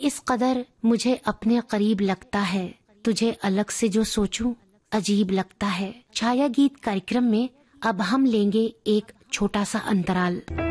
इस कदर मुझे अपने करीब लगता है, तुझे अलग से जो सोचूं अजीब लगता है। छाया गीत कार्यक्रम में अब हम लेंगे एक छोटा सा अंतराल।